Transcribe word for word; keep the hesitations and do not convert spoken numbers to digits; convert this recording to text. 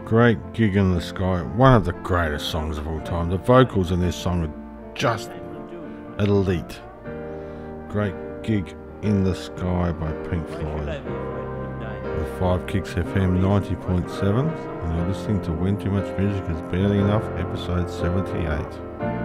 Great Gig in the Sky, one of the greatest songs of all time. The vocals in this song are just elite. Great Gig in the Sky by Pink Floyd. With five Kicks F M ninety point seven, and you're listening to When Too Much Music Is Barely Enough, episode seventy-eight.